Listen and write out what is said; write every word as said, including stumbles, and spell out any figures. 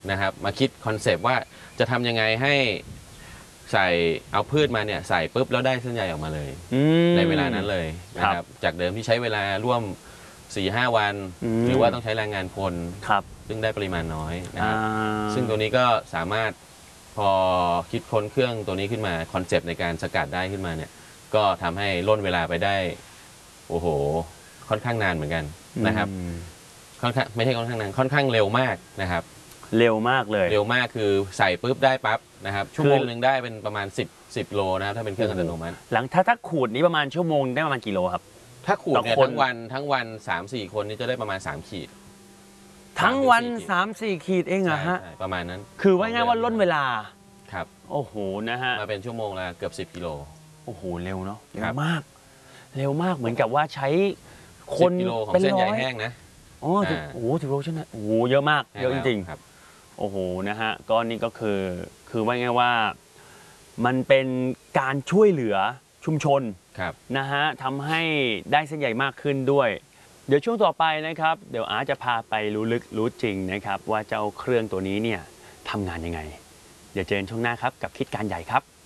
นะครับมาคิดคอนเซปต์ว่าจะทำยังไงให้ใส่เอาพืชมาเนี่ยใส่ปุ๊บแล้วได้เส้นใยออกมาเลยในเวลานั้นเลยนะครับจากเดิมที่ใช้เวลาร่วม สี่ห้า วันหรือว่าต้องใช้แรงงานคนซึ่งได้ปริมาณน้อยนะครับซึ่งตัวนี้ก็สามารถพอคิดค้นเครื่องตัวนี้ขึ้นมาคอนเซปต์ในการสกัดได้ขึ้นมาเนี่ยก็ทำให้ล่นเวลาไปได้โอ้โหค่อนข้างนานเหมือนกันนะครับค่อนข้างไม่ใช่ค่อนข้างนานค่อนข้างเร็วมากนะครับเร็วมากเลยเร็วมากคือใส่ปุ๊บได้ปั๊บนะครับชั่วโมงหนึ่งได้เป็นประมาณสิบ สิบโลนะครับถ้าเป็นเครื่องอัตโนมัติหลังถ้าถ้าขูดนี้ประมาณชั่วโมงได้ประมาณกี่โลครับถ้าขูดเนี่ยทั้งวันทั้งวัน สามสี่ คนนี่จะได้ประมาณสามขีดทั้งวัน สามสี่ ขีดเองเหรอฮะประมาณนั้นคือว่าง่ายว่าล่นเวลาครับโอ้โหนะฮะมาเป็นชั่วโมงละเกือบสิบกิโลโอ้โหเร็วเนาะเร็วมากเร็วมากเหมือนกับว่าใช้คนกิโลของเส้นใยแห้งนะอ๋อโอ้โหสิบโลใช่ไหมโอ้โหเยอะมากเยอะจริงๆครับโอ้โหนะฮะก็นี่ก็คือคือว่าไงว่ามันเป็นการช่วยเหลือชุมชนนะฮะทำให้ได้เส้นใยมากขึ้นด้วยเดี๋ยวช่วงต่อไปนะครับเดี๋ยวอาร์ตจะพาไปรู้ลึกรู้จริงนะครับว่าเจ้าเครื่องตัวนี้เนี่ยทำงานยังไงเดี๋ยวเจอกันช่วงหน้าครับกับคิดการใหญ่ครับ